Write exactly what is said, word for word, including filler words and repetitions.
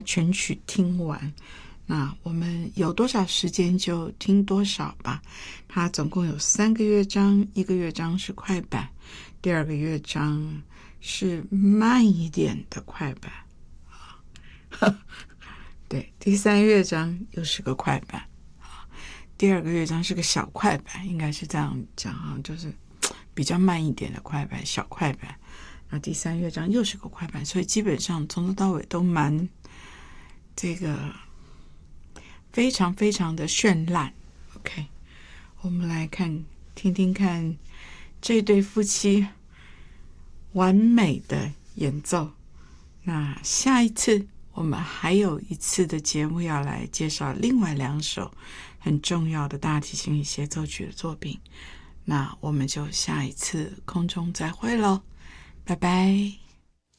全曲听完。那我们有多少时间就听多少吧。它总共有三个乐章，一个乐章是快板，第二个乐章是慢一点的快板。对，第三乐章又是个快板，第二个乐章是个小快板，应该是这样讲啊，就是比较慢一点的快板，小快板。那第三乐章又是个快板，所以基本上从头到尾都蛮这个非常非常的绚烂。 OK， 我们来看听听看这对夫妻完美的演奏。那下一次我们还有一次的节目要来介绍另外两首很重要的大提琴与协奏曲的作品，那我们就下一次空中再会咯，拜拜。